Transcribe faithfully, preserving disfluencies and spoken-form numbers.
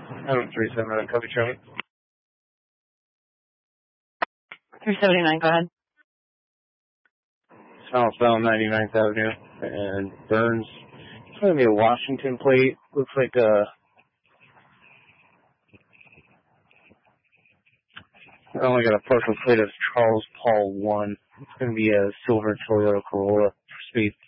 I'm three seventy-nine, copy, Charlie. three seventy-nine, go ahead. Southbound ninety-ninth Avenue, and Burns. It's going to be a Washington plate. Looks like a... I only got a partial plate of Charles Paul one. It's going to be a silver Toyota Corolla for speed.